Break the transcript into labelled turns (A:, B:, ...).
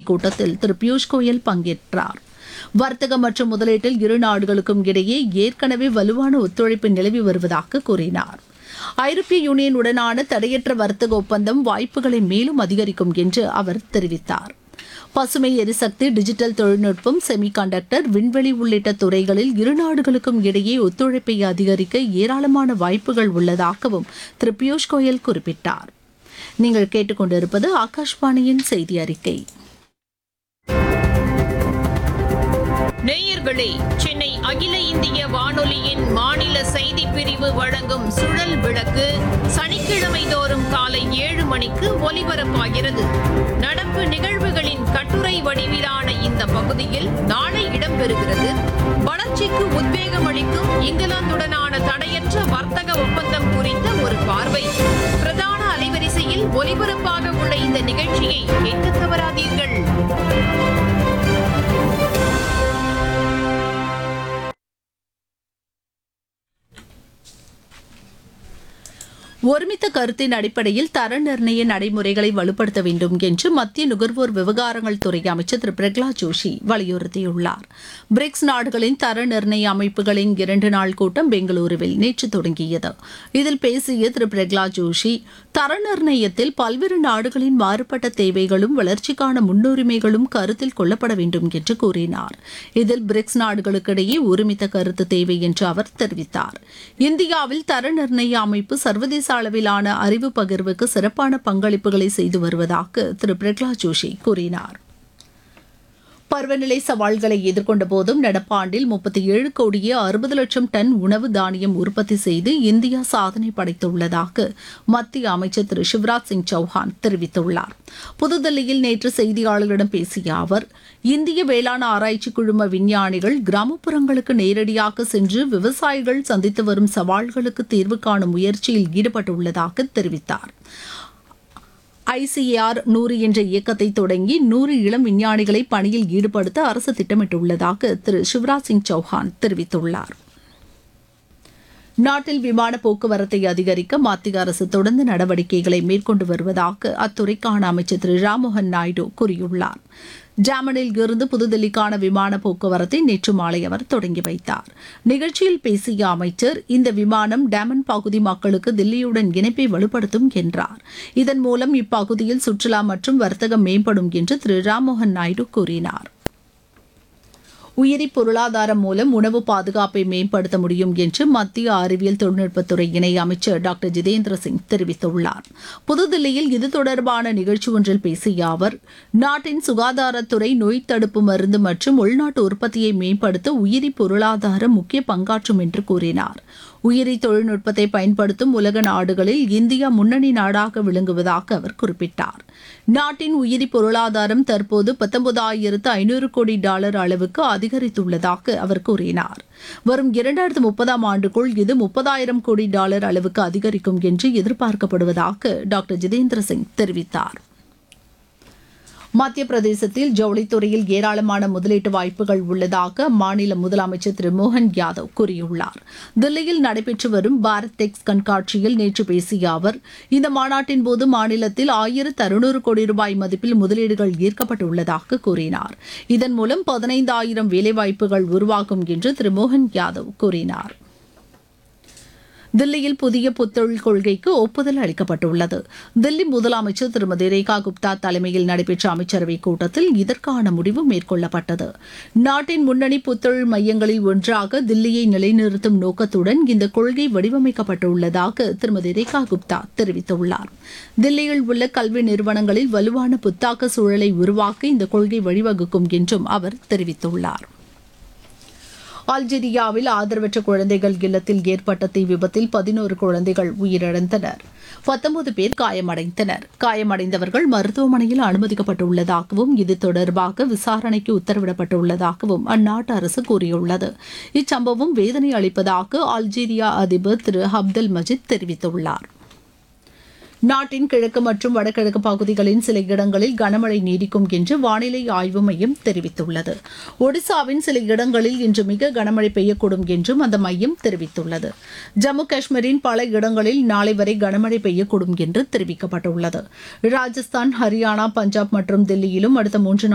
A: கூட்டத்தில் திரு பியூஷ் கோயல் பங்கேற்றார். வர்த்தகம் மற்றும் முதலீட்டில் இரு நாடுகளுக்கும் இடையே ஏற்கனவே வலுவான ஒத்துழைப்பு நிலவி வருவதாக கூறினார். ஐரோப்பிய யூனியனுடனான தடையற்ற வர்த்தக ஒப்பந்தம் வாய்ப்புகளை மேலும் அதிகரிக்கும் என்று அவர் தெரிவித்தார். பசுமை எரிசக்தி, டிஜிட்டல் தொழில்நுட்பம், செமிகண்டக்டர், விண்வெளி உள்ளிட்ட துறைகளில் இரு நாடுகளுக்கும் இடையே ஒத்துழைப்பை அதிகரிக்க ஏராளமான வாய்ப்புகள் உள்ளதாகவும் திரு பியூஷ் கோயல் குறிப்பிட்டார். நீங்கள் கேட்டுக்கொண்டிருப்பது ஆகாஷ்வாணியின் செய்தி அறிக்கை.
B: நேயர்களே, சென்னை அகில இந்திய வானொலியின் மாநில செய்தி பிரிவு வழங்கும் சுழல் விளக்கு சனிக்கிழமை தோறும் காலை 7 மணிக்கு ஒலிபரப்பாகிறது. நடப்பு நிகழ்வுகளின் கட்டுரை வடிவிலான இந்த பகுதியில் நாளை இடம்பெறுகிறது. வளர்ச்சிக்கு உத்வேகம் அளிக்கும் இங்கிலாந்துடனான தடையற்ற வர்த்தக ஒப்பந்தம் குறித்த ஒரு பார்வை. பிரதான அலைவரிசையில் ஒலிபரப்பாக உள்ள இந்த நிகழ்ச்சியை கேட்க தவறாதீர்கள்.
A: ஒருமித்த கருத்தின் அடிப்படையில் தர நிர்ணய நடைமுறைகளை வலுப்படுத்த வேண்டும் என்று மத்திய நுகர்வோர் விவகாரங்கள் துறை அமைச்சர் திரு பிரகலாத் ஜோஷி வலியுறுத்தியுள்ளார். பிரிக்ஸ் நாடுகளின் தர நிர்ணய அமைப்புகளின் 2 நாள் கூட்டம் பெங்களூருவில் நேற்று தொடங்கியது. இதில் பேசிய திரு பிரகலாத் ஜோஷி, தர நிர்ணயத்தில் பல்வேறு நாடுகளின் மாறுபட்ட தேவைகளும் வளர்ச்சிக்கான முன்னுரிமைகளும் கருத்தில் கொள்ளப்பட வேண்டும் என்று கூறினார். இதில் பிரிக்ஸ் நாடுகளுக்கிடையே ஒருமித்த கருத்து தேவை என்று அவர் தெரிவித்தார். இந்தியாவில் தர நிர்ணய அமைப்பு சர்வதேச அளவிலான அறிவு பகிர்வுக்கு சிறப்பான பங்களிப்புகளை செய்து வருவதாக திரு பிரகலாத் ஜோஷி கூறினார். பருவநிலை சவால்களை எதிர்கொண்ட போதும் நடப்பாண்டில் 37 கோடியே 60 லட்சம் டன் உணவு தானியம் உற்பத்தி செய்து இந்தியா சாதனை படைத்துள்ளதாக மத்திய அமைச்சர் திரு சிவராஜ் சிங் சௌஹான் தெரிவித்துள்ளார். புதுதில்லியில் நேற்று செய்தியாளர்களிடம் பேசிய அவர், இந்திய வேளாண் ஆராய்ச்சி குழும விஞ்ஞானிகள் கிராமப்புறங்களுக்கு நேரடியாக சென்று விவசாயிகள் சந்தித்து வரும் சவால்களுக்கு தீர்வு காணும் முயற்சியில் ஈடுபட்டுள்ளதாக தெரிவித்தார். ICAR 100 என்ற இயக்கத்தை தொடங்கி 100 இளம் விஞ்ஞானிகளை பணியில் ஈடுபடுத்த அரசு திட்டமிட்டுள்ளதாக திரு சிவராஜ் சிங் சௌஹான் தெரிவித்துள்ளார். நாட்டில் விமான போக்குவரத்தை அதிகரிக்க மத்திய அரசு தொடர்ந்து நடவடிக்கைகளை மேற்கொண்டு வருவதாக அத்துறைக்கான அமைச்சர் திரு ராம்மோகன் நாயுடு கூறியுள்ளார். ஜாமனில் இருந்து புதுதில்லிக்கான விமான போக்குவரத்தை நேற்று மாலை அவர் தொடங்கி வைத்தார். நிகழ்ச்சியில் பேசிய அமைச்சர், இந்த விமானம் டாமன் பகுதி மக்களுக்கு தில்லியுடன் இணைப்பை வலுப்படுத்தும் என்றார். இதன் மூலம் இப்பகுதியில் சுற்றுலா மற்றும் வர்த்தகம் மேம்படும் என்று திரு ராம்மோகன் நாயுடு கூறினார். உயிரி பொருளாதாரம் மூலம் உணவு பாதுகாப்பை மேம்படுத்த முடியும் என்று மத்திய அறிவியல் தொழில்நுட்பத்துறை இணை அமைச்சர் டாக்டர் ஜிதேந்திர சிங் தெரிவித்துள்ளார். புதுதில்லியில் இது தொடர்பான நிகழ்ச்சி ஒன்றில் பேசிய அவர், நாட்டின் சுகாதாரத்துறை நோய் தடுப்பு மருந்து மற்றும் உள்நாட்டு உற்பத்தியை மேம்படுத்த உயிரி பொருளாதாரம் முக்கிய பங்காற்றும் என்று கூறினார். உயிரி தொழில்நுட்பத்தை பயன்படுத்தும் உலக நாடுகளில் இந்தியா முன்னணி நாடாக விளங்குவதாக அவர் குறிப்பிட்டார். நாட்டின் உயிரி பொருளாதாரம் தற்போது $19,500 கோடி அளவுக்கு அதிகரித்துள்ளதாக அவர் கூறினார். வரும் 2030ஆம் ஆண்டுக்குள் இது $30,000 கோடி அளவுக்கு அதிகரிக்கும் என்று எதிர்பார்க்கப்படுவதாக டாக்டர் ஜிதேந்திர சிங் தெரிவித்தார். மத்திய பிரதேசத்தில் ஜவுளித்துறையில் ஏராளமான முதலீட்டு வாய்ப்புகள் உள்ளதாக அம்மாநில முதலமைச்சர் திரு மோகன் யாதவ் கூறியுள்ளார். தில்லியில் நடைபெற்று வரும் பாரத் டெக்ஸ் கண்காட்சியில் நேற்று பேசிய அவர், இந்த மாநாட்டின் போது மாநிலத்தில் 1,600 கோடி ரூபாய் மதிப்பில் முதலீடுகள் ஈர்க்கப்பட்டுள்ளதாக கூறினார். இதன் மூலம் 15,000 வேலைவாய்ப்புகள் உருவாகும் என்று திரு மோகன் யாதவ் கூறினார். தில்லியில் புதிய புத்தொழில் கொள்கைக்கு ஒப்புதல் அளிக்கப்பட்டுள்ளது. தில்லி முதலமைச்சர் திருமதி ரேகா குப்தா தலைமையில் நடைபெற்ற அமைச்சரவைக் கூட்டத்தில் இதற்கான முடிவு மேற்கொள்ளப்பட்டது. நாட்டின் முன்னணி புத்தொழில் மையங்களில் ஒன்றாக தில்லியை நிலைநிறுத்தும் நோக்கத்துடன் இந்த கொள்கை வடிவமைக்கப்பட்டுள்ளதாக திருமதி ரேகா குப்தா தெரிவித்துள்ளார். தில்லியில் உள்ள கல்வி நிறுவனங்களில் வலுவான புத்தாக்க சூழலை உருவாக்க இந்த கொள்கை வழிவகுக்கும் என்றும் அவர் தெரிவித்துள்ளார். அல்ஜீரியாவில் ஆதரவற்ற குழந்தைகள் இல்லத்தில் ஏற்பட்ட தீ விபத்தில் 11 குழந்தைகள் உயிரிழந்தனர். 19 பேர் காயமடைந்தனர். காயமடைந்தவர்கள் மருத்துவமனையில் அனுமதிக்கப்பட்டுள்ளதாகவும் இது தொடர்பாக விசாரணைக்கு உத்தரவிடப்பட்டுள்ளதாகவும் அந்நாட்டு அரசு கூறியுள்ளது. இச்சம்பவம் வேதனை அளிப்பதாக அல்ஜீரியா அதிபர் திரு அப்தல் மஜித் தெரிவித்துள்ளார். நாட்டின் கிழக்கு மற்றும் வடகிழக்கு பகுதிகளின் சில இடங்களில் கனமழை நீடிக்கும் என்று வானிலை ஆய்வு மையம் தெரிவித்துள்ளது. ஒடிசாவின் சில இடங்களில் இன்று மிக கனமழை பெய்யக்கூடும் என்றும் அந்த மையம் தெரிவித்துள்ளது. ஜம்மு காஷ்மீரின் பல இடங்களில் நாளை வரை கனமழை பெய்யக்கூடும் என்று தெரிவிக்கப்பட்டுள்ளது. ராஜஸ்தான், ஹரியானா, பஞ்சாப் மற்றும் தில்லியிலும் அடுத்த 3